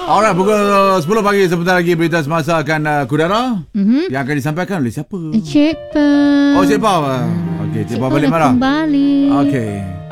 Alright, pukul 10 pagi sebentar lagi berita semasa akan Kudara yang akan disampaikan oleh siapa? Cik Pau. Oh, Cik Pau. Okey, Cik Pau balik marah. Kembali. Okey.